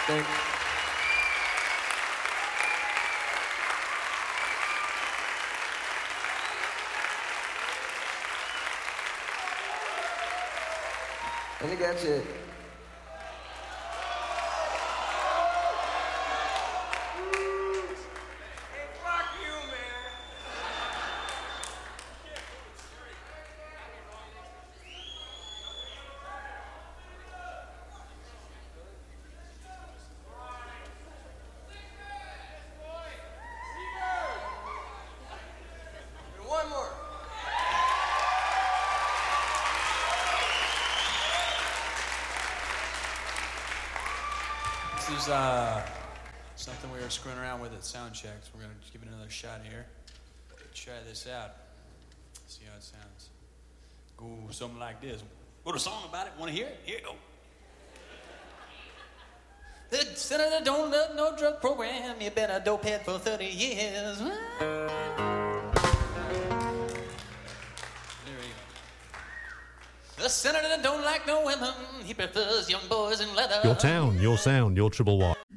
Thank you. I think that's it. One more. This is something we were screwing around with at sound checks. We're going to give it another shot here. Try this out. See how it sounds. Go something like this. Wrote a song about it. Want to hear it? Here you go. The senator don't love no drug program. You've been a dopehead for 30 years. There we go. The senator don't like no women. He prefers young boys in leather. Your town, your sound, your Triple Y.